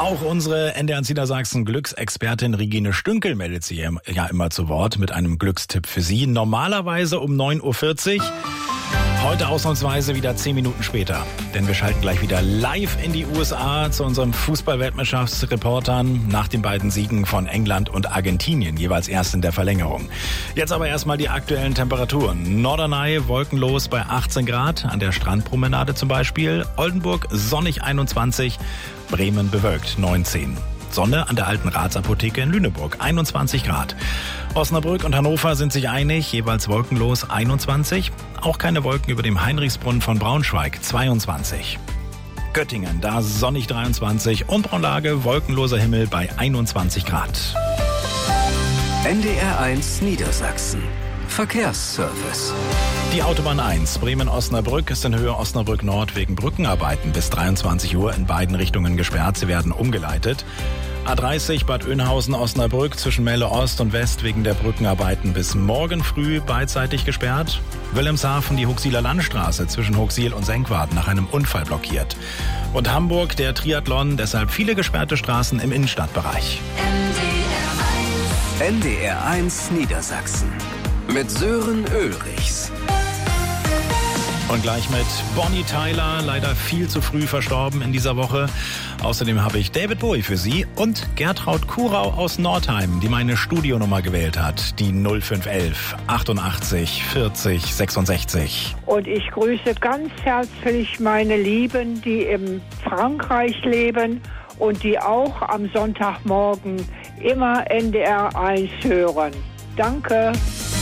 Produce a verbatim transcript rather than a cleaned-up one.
Auch unsere N D R Niedersachsen Glücksexpertin Regine Stünkel meldet sich ja immer zu Wort mit einem Glückstipp für Sie. Normalerweise um neun Uhr vierzig. Heute ausnahmsweise wieder zehn Minuten später. Denn wir schalten gleich wieder live in die U S A zu unserem Fußball-Weltmeisterschaftsreportern nach den beiden Siegen von England und Argentinien, jeweils erst in der Verlängerung. Jetzt aber erstmal die aktuellen Temperaturen. Norderney wolkenlos bei achtzehn Grad, an der Strandpromenade zum Beispiel. Oldenburg sonnig einundzwanzig, Bremen bewölkt neunzehn. Sonne an der alten Ratsapotheke in Lüneburg, einundzwanzig Grad. Osnabrück und Hannover sind sich einig, jeweils wolkenlos einundzwanzig. Auch keine Wolken über dem Heinrichsbrunnen von Braunschweig, zweiundzwanzig. Göttingen, da sonnig dreiundzwanzig und Braunlage, wolkenloser Himmel bei einundzwanzig Grad. N D R eins Niedersachsen. Verkehrsservice. Die Autobahn eins Bremen-Osnabrück ist in Höhe Osnabrück Nord wegen Brückenarbeiten bis dreiundzwanzig Uhr in beiden Richtungen gesperrt. Sie werden umgeleitet. A dreißig Bad Oeynhausen-Osnabrück zwischen Melle Ost und West wegen der Brückenarbeiten bis morgen früh beidseitig gesperrt. Wilhelmshaven die Huxieler Landstraße zwischen Huxil und Senkwart nach einem Unfall blockiert. Und Hamburg der Triathlon, deshalb viele gesperrte Straßen im Innenstadtbereich. N D R eins Niedersachsen mit Sören Ulrichs. Und gleich mit Bonnie Tyler, leider viel zu früh verstorben in dieser Woche. Außerdem habe ich David Bowie für Sie und Gertraud Kurau aus Nordheim, die meine Studionummer gewählt hat, die null fünf elf achtundachtzig vierzig sechsundsechzig. Und ich grüße ganz herzlich meine Lieben, die in Frankreich leben und die auch am Sonntagmorgen immer N D R eins hören. Danke.